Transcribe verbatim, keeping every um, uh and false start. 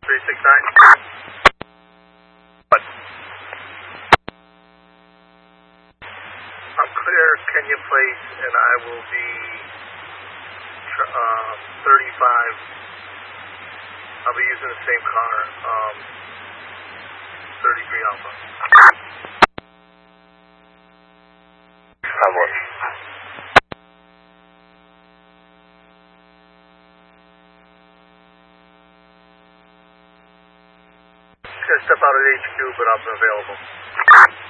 three six nine. What? I'm clear, Kenya Place, and I will be uh, thirty-five. I'll be using the same car, um, thirty-three Alpha. Convoy. Just gonna step out at H Q, but I'm available.